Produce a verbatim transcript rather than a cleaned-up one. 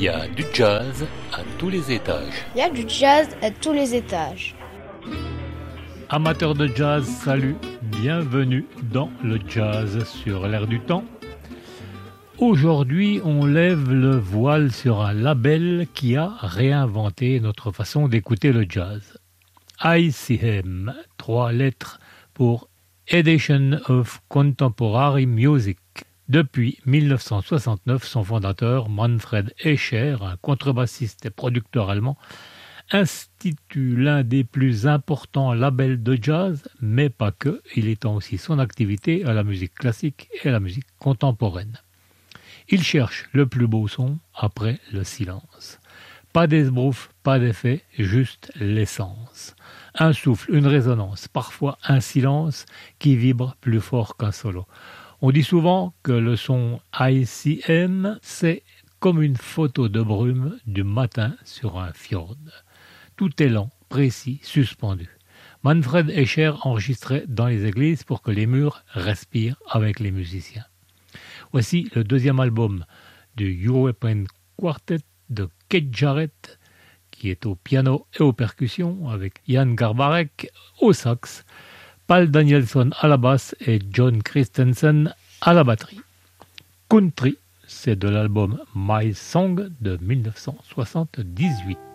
Il y a du jazz à tous les étages. Il y a du jazz à tous les étages. Amateurs de jazz, salut, bienvenue dans le jazz sur l'air du temps. Aujourd'hui, on lève le voile sur un label qui a réinventé notre façon d'écouter le jazz. I C M, trois lettres pour Edition of Contemporary Music. Depuis mille neuf cent soixante-neuf, son fondateur, Manfred Escher, un contrebassiste et producteur allemand, institue l'un des plus importants labels de jazz, mais pas que, il étend aussi son activité à la musique classique et à la musique contemporaine. Il cherche le plus beau son après le silence. Pas d'esbrouf, pas d'effet, juste l'essence. Un souffle, une résonance, parfois un silence qui vibre plus fort qu'un solo. On dit souvent que le son I C M, c'est comme une photo de brume du matin sur un fjord. Tout est lent, précis, suspendu. Manfred Escher enregistrait dans les églises pour que les murs respirent avec les musiciens. Voici le deuxième album du European Quartet de Keith Jarrett, qui est au piano et aux percussions, avec Jan Garbarek au sax, Pal Danielson à la basse et John Christensen à la batterie. Country, c'est de l'album My Song de mille neuf cent soixante-dix-huit.